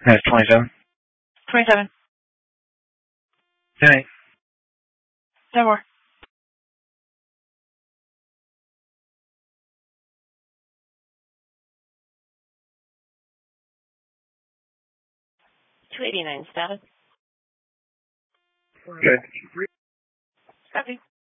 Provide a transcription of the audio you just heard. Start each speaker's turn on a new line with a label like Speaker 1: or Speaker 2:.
Speaker 1: That's 27.
Speaker 2: 27.
Speaker 1: Okay.
Speaker 2: No more. $289 status.
Speaker 1: Good.
Speaker 2: Copy.